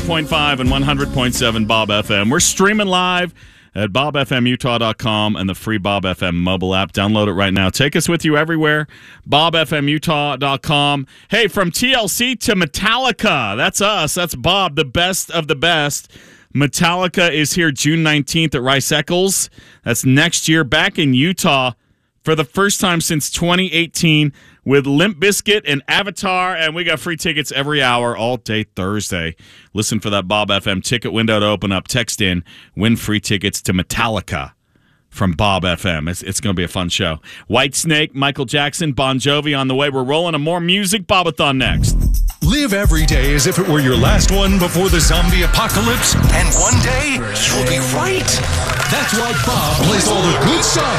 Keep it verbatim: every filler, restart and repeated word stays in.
point five and one hundred point seven Bob F M. We're streaming live at bob f m utah dot com and the free Bob F M mobile app. Download it right now. Take us with you everywhere. bob f m utah dot com. Hey, from T L C to Metallica. That's us. That's Bob, the best of the best. Metallica is here June nineteenth at Rice Eccles. That's next year, back in Utah for the first time since twenty eighteen with Limp Bizkit and Avatar, and we got free tickets every hour all day Thursday. Listen for that Bob F M ticket window to open up. Text in, win free tickets to Metallica from Bob F M. It's, it's going to be a fun show. Whitesnake, Michael Jackson, Bon Jovi on the way. We're rolling to more music. Bobathon next. Live every day as if it were your last one before the zombie apocalypse, and one day you'll be right. That's why Bob plays all the good stuff